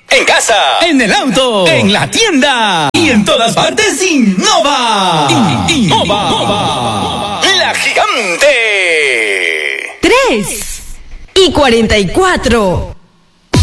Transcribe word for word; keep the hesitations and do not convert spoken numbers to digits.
En casa, en el auto, en la tienda y en todas partes innova. Innova. La Gigante. Tres y cuarenta y cuatro.